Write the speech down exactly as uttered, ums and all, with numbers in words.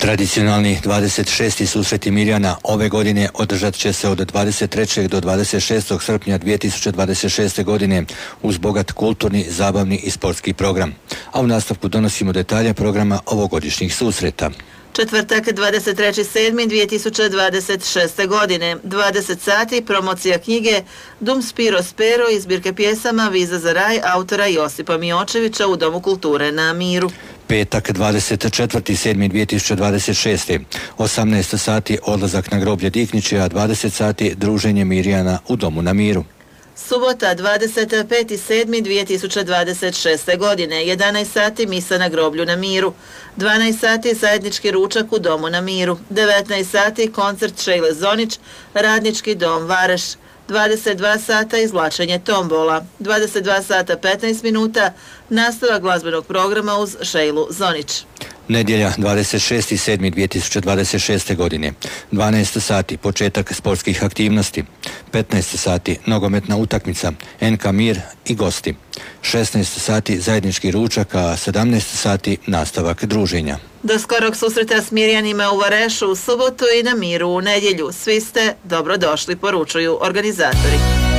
Tradicionalni dvadeset šesti susreti Mirjana ove godine održat će se od dvadeset trećeg do dvadeset šestog srpnja dvije tisuće dvadeset šeste. godine uz bogat kulturni, zabavni i sportski program. A u nastavku donosimo detalje programa ovogodišnjih susreta. Četvrtak dvadeset trećeg sedmog dvije tisuće dvadeset šeste. godine, dvadeset sati, promocija knjige Dum Spiro Spero iz zbirke pjesama Viza za raj autora Josipa Miočevića u Domu kulture na Miru. Petak dvadeset četvrtog sedmog dvije tisuće dvadeset šeste. osamnaest sati odlazak na groblje Dikniće, a dvadeset sati druženje Mirjana u Domu na Miru. Subota dvadeset petog sedmog dvije tisuće dvadeset šeste. godine, jedanaest sati misa na groblju na Miru, dvanaest sati zajednički ručak u Domu na Miru, devetnaest sati koncert Šejle Zonić, Radnički dom Vareš, dvadeset dva sata izvlačenje tombola, dvadeset dva sata petnaest minuta nastavak glazbenog programa uz Šejlu Zonić. Nedjelja dvadeset šestog sedmog dvije tisuće dvadeset šeste. godine, dvanaest sati početak sportskih aktivnosti, petnaest sati nogometna utakmica N K Mir i gosti, šesnaest sati zajednički ručak, a sedamnaest sati nastavak druženja. Do skorog susreta s Mirjanima u Varešu u subotu i na Miru u nedjelju. Svi ste dobrodošli, poručuju organizatori.